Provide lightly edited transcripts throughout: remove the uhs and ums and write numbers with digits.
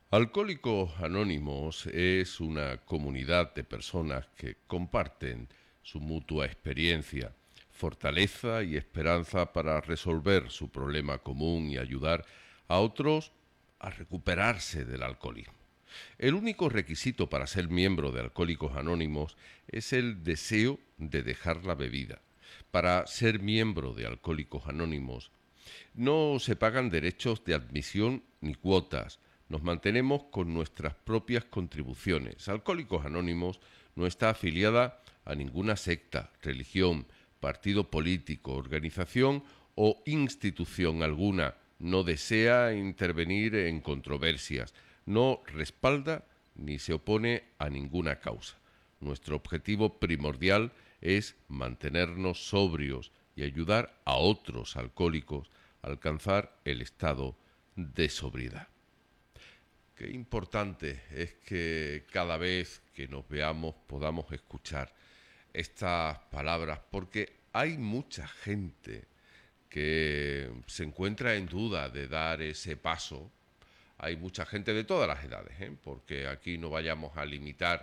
Alcohólicos Anónimos es una comunidad de personas que comparten su mutua experiencia, fortaleza y esperanza para resolver su problema común y ayudar a otros a recuperarse del alcoholismo. El único requisito para ser miembro de Alcohólicos Anónimos es el deseo de dejar la bebida. Para ser miembro de Alcohólicos Anónimos no se pagan derechos de admisión ni cuotas. Nos mantenemos con nuestras propias contribuciones. Alcohólicos Anónimos no está afiliada a ninguna secta, religión, partido político, organización o institución alguna. No desea intervenir en controversias. No respalda ni se opone a ninguna causa. Nuestro objetivo primordial es mantenernos sobrios y ayudar a otros alcohólicos a alcanzar el estado de sobriedad. Qué importante es que cada vez que nos veamos podamos escuchar estas palabras, porque hay mucha gente que se encuentra en duda de dar ese paso. Hay mucha gente de todas las edades, porque aquí no vayamos a limitar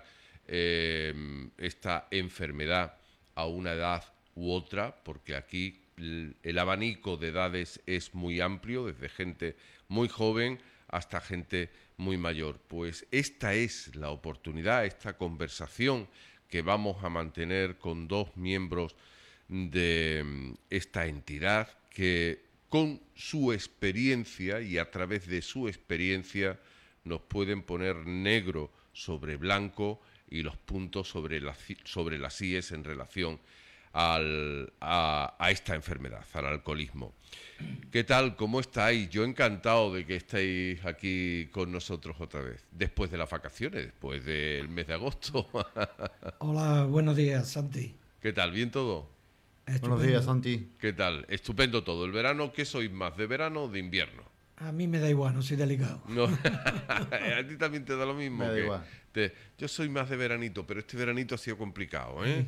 esta enfermedad a una edad u otra, porque aquí el abanico de edades es muy amplio, desde gente muy joven hasta gente muy mayor. Pues esta es la oportunidad, esta conversación que vamos a mantener con dos miembros de esta entidad que con su experiencia y a través de su experiencia nos pueden poner negro sobre blanco y los puntos sobre las IES en relación a esta enfermedad, al alcoholismo. ¿Qué tal? ¿Cómo estáis? Yo encantado de que estéis aquí con nosotros otra vez, después de las vacaciones, después del mes de agosto. Hola, buenos días, Santi. ¿Qué tal? ¿Bien todo? Buenos días, Estupendo. Santi. ¿Qué tal? Estupendo todo. ¿El verano qué sois más, de verano o de invierno? A mí me da igual, no soy delicado. No, a ti también te da lo Me mismo da que igual. yo soy más de veranito, pero este veranito ha sido complicado, Y ¿eh?